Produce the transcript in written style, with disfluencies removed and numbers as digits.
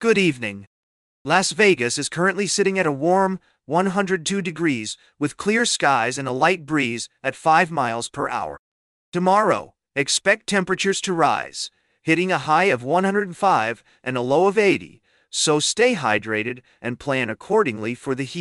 Good evening. Las Vegas is currently sitting at a warm 102 degrees with clear skies and a light breeze at 5 miles per hour. Tomorrow, expect temperatures to rise, hitting a high of 105 and a low of 80, so stay hydrated and plan accordingly for the heat.